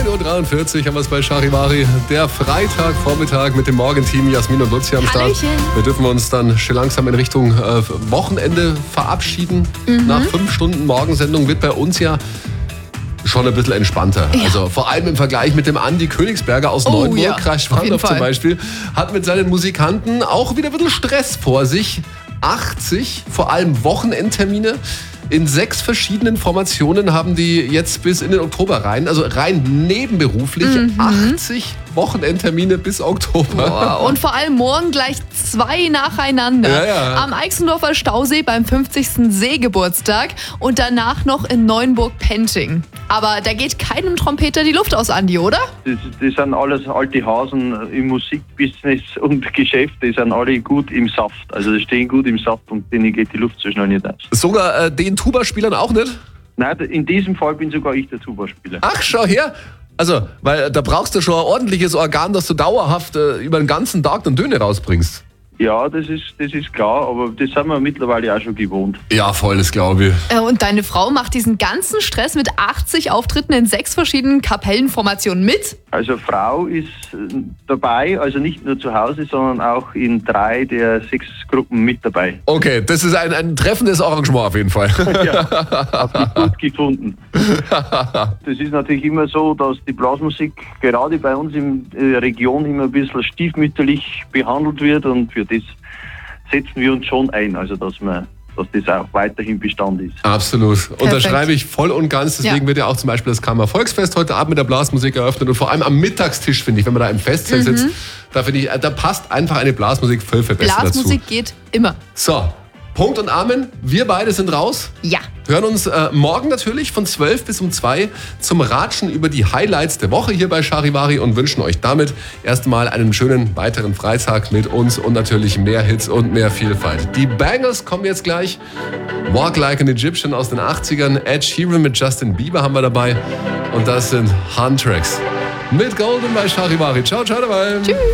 9.43 Uhr haben wir es bei Charivari. Der Freitagvormittag mit dem Morgenteam Jasmin und Lucia am Start. Hallöchen. Wir dürfen uns dann schon langsam in Richtung Wochenende verabschieden. Nach 5 Stunden Morgensendung wird bei uns ja schon ein bisschen entspannter. Ja. Also vor allem im Vergleich mit dem Andi Königsberger aus Neuenburg, ja, Kreis auf jeden Schwandorf zum Fall. Beispiel, hat mit seinen Musikanten auch wieder ein bisschen Stress vor sich. 80, vor allem Wochenendtermine. In 6 verschiedenen Formationen haben die jetzt bis in den Oktober rein, also rein nebenberuflich 80 Wochenendtermine bis Oktober. Boah, und vor allem morgen gleich 2 nacheinander. Ja, ja. Am Eichsendorfer Stausee beim 50. Seegeburtstag und danach noch in Neuenburg-Penting. Aber da geht keinem Trompeter die Luft aus, Andi, oder? Das sind alles alte Hasen im Musikbusiness und Geschäft, die sind alle gut im Saft. Also die stehen gut im Saft und denen geht die Luft so schnell nicht aus. Sogar den Tuba-Spielern auch nicht? Nein, in diesem Fall bin sogar ich der Tuba-Spieler. Ach, schau her. Also, weil da brauchst du schon ein ordentliches Organ, dass du dauerhaft über den ganzen Tag dann Töne rausbringst. Ja, das ist klar, aber das sind wir mittlerweile auch schon gewohnt. Ja, voll, das glaube ich. Und deine Frau macht diesen ganzen Stress mit 80 Auftritten in 6 verschiedenen Kapellenformationen mit? Also Frau ist dabei, also nicht nur zu Hause, sondern auch in 3 der 6 Gruppen mit dabei. Okay, das ist ein treffendes Arrangement auf jeden Fall. Ja, hab ich gut gefunden. Das ist natürlich immer so, dass die Blasmusik gerade bei uns in der Region immer ein bisschen stiefmütterlich behandelt wird und für das setzen wir uns schon ein, also dass das auch weiterhin Bestand ist. Absolut. Unterschreibe Perfekt. ich voll und ganz. Deswegen Ja. wird ja auch zum Beispiel das Kammer Volksfest heute Abend mit der Blasmusik eröffnet. Und vor allem am Mittagstisch, finde ich, wenn man da im Festzelt sitzt, da finde ich, da passt einfach eine Blasmusik viel besser Blasmusik dazu. geht immer. So, Punkt und Amen. Wir beide sind raus. Ja. Hören uns morgen natürlich von 12 bis um 2 zum Ratschen über die Highlights der Woche hier bei Charivari und wünschen euch damit erstmal einen schönen weiteren Freitag mit uns und natürlich mehr Hits und mehr Vielfalt. Die Bangers kommen jetzt gleich. Walk Like an Egyptian aus den 80ern. Ed Sheeran mit Justin Bieber haben wir dabei. Und das sind Huntracks mit Golden bei Charivari. Ciao, ciao dabei. Tschüss.